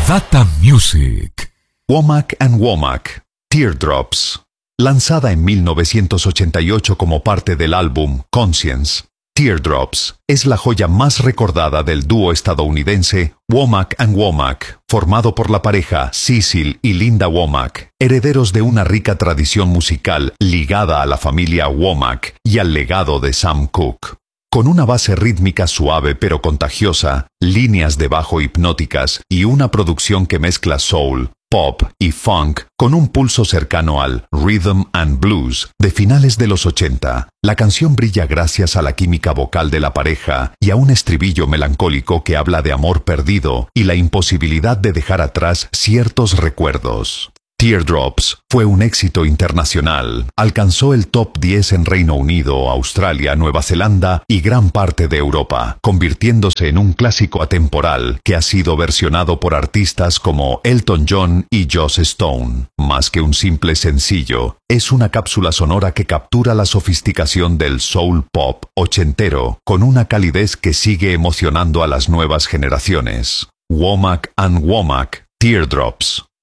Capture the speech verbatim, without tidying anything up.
Data Music. Womack and Womack, Teardrops. Lanzada en mil novecientos ochenta y ocho como parte del álbum Conscience, Teardrops es la joya más recordada del dúo estadounidense Womack and Womack, formado por la pareja Cecil y Linda Womack, herederos de una rica tradición musical ligada a la familia Womack y al legado de Sam Cooke. Con una base rítmica suave pero contagiosa, líneas de bajo hipnóticas y una producción que mezcla soul, pop y funk con un pulso cercano al rhythm and blues de finales de los ochenta, la canción brilla gracias a la química vocal de la pareja y a un estribillo melancólico que habla de amor perdido y la imposibilidad de dejar atrás ciertos recuerdos. Teardrops fue un éxito internacional. Alcanzó el top diez en Reino Unido, Australia, Nueva Zelanda y gran parte de Europa, convirtiéndose en un clásico atemporal que ha sido versionado por artistas como Elton John y Joss Stone. Más que un simple sencillo, es una cápsula sonora que captura la sofisticación del soul pop ochentero con una calidez que sigue emocionando a las nuevas generaciones. Womack and Womack, Teardrops.